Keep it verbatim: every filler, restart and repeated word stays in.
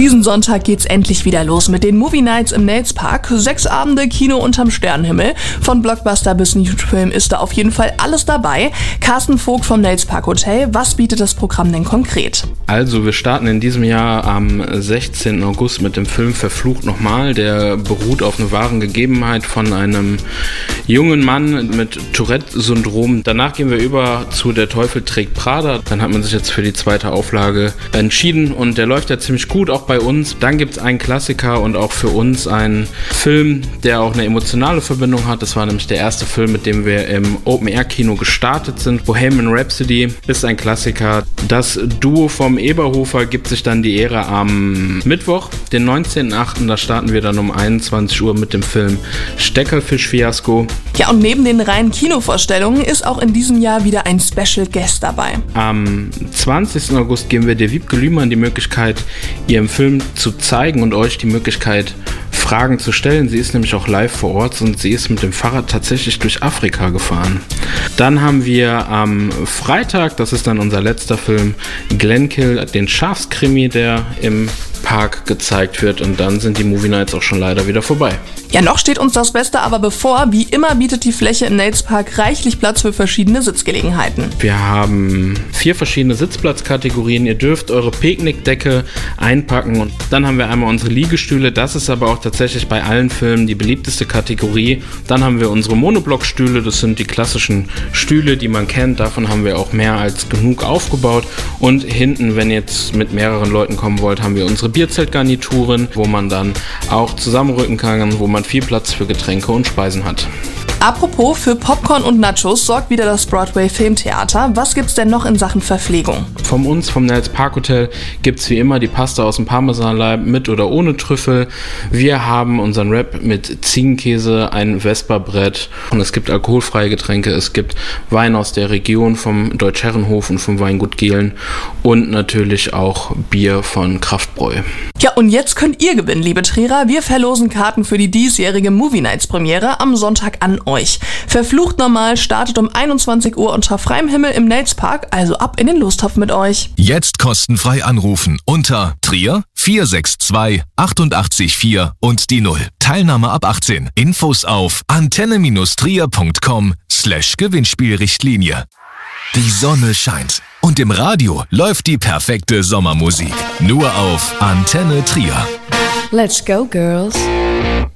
Diesen Sonntag geht's endlich wieder los mit den Movie Nights im Nels Park. Sechs Abende Kino unterm Sternenhimmel. Von Blockbuster bis Nischenfilm ist da auf jeden Fall alles dabei. Carsten Vogt vom Nels Park Hotel. Was bietet das Programm denn konkret? Also wir starten in diesem Jahr am sechzehnten August mit dem Film Verflucht nochmal. Der beruht auf einer wahren Gegebenheit von einem jungen Mann mit Tourette-Syndrom. Danach gehen wir über zu Der Teufel trägt Prada. Dann hat man sich jetzt für die zweite Auflage entschieden und der läuft ja ziemlich gut, auch bei uns. Dann gibt es einen Klassiker und auch für uns einen Film, der auch eine emotionale Verbindung hat. Das war nämlich der erste Film, mit dem wir im Open-Air-Kino gestartet sind. Bohemian Rhapsody ist ein Klassiker. Das Duo vom Eberhofer gibt sich dann die Ehre am Mittwoch, den neunzehnten achten Da starten wir dann um einundzwanzig Uhr mit dem Film Steckerfisch-Fiasko. Ja, und neben den reinen Kinovorstellungen ist auch in diesem Jahr wieder ein Special Guest dabei. Am zwanzigsten August geben wir der Wiebke Lühmann die Möglichkeit, ihren Film zu zeigen und euch die Möglichkeit, Fragen zu stellen. Sie ist nämlich auch live vor Ort und sie ist mit dem Fahrrad tatsächlich durch Afrika gefahren. Dann haben wir am Freitag, das ist dann unser letzter Film, Glenkill, den Schafskrimi, der im Park gezeigt wird, und dann sind die Movie Nights auch schon leider wieder vorbei. Ja, noch steht uns das Beste aber bevor. Wie immer bietet die Fläche im Nels Park reichlich Platz für verschiedene Sitzgelegenheiten. Wir haben vier verschiedene Sitzplatzkategorien. Ihr dürft eure Picknickdecke einpacken und dann haben wir einmal unsere Liegestühle. Das ist aber auch tatsächlich bei allen Filmen die beliebteste Kategorie. Dann haben wir unsere Monoblockstühle. Das sind die klassischen Stühle, die man kennt. Davon haben wir auch mehr als genug aufgebaut. Und hinten, wenn ihr jetzt mit mehreren Leuten kommen wollt, haben wir unsere Bierzeltgarnituren, wo man dann auch zusammenrücken kann, wo man viel Platz für Getränke und Speisen hat. Apropos, für Popcorn und Nachos sorgt wieder das Broadway Filmtheater. Was gibt's denn noch in Sachen Verpflegung? Von uns, vom Nels Park Hotel, gibt's wie immer die Pasta aus dem Parmesanleib mit oder ohne Trüffel. Wir haben unseren Wrap mit Ziegenkäse, ein Vesperbrett und es gibt alkoholfreie Getränke. Es gibt Wein aus der Region vom Deutsch-Herrenhof und vom Weingut Gehlen und natürlich auch Bier von Kraftbräu. Ja, und jetzt könnt ihr gewinnen, liebe Trierer. Wir verlosen Karten für die diesjährige Movie Nights Premiere am Sonntag an euch. Verflucht normal startet um einundzwanzig Uhr unter freiem Himmel im Nels Park, also ab in den Lostopf mit euch. Jetzt kostenfrei anrufen unter Trier vier sechs zwei achtundachtzig vier und die null. Teilnahme ab achtzehn. Infos auf antenne-trier.com slash Gewinnspielrichtlinie. Die Sonne scheint und im Radio läuft die perfekte Sommermusik. Nur auf Antenne Trier. Let's go, girls.